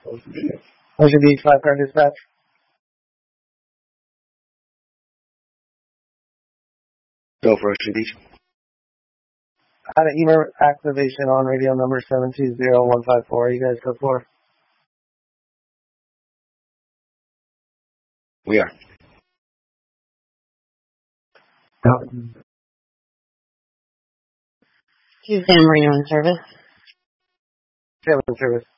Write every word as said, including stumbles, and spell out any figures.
Ocean Beach, five car dispatch. Go for Ocean Beach. Had an email activation on radio number seven two zero one five four. You guys go for? We are. Q San Marino in service. San Marino service.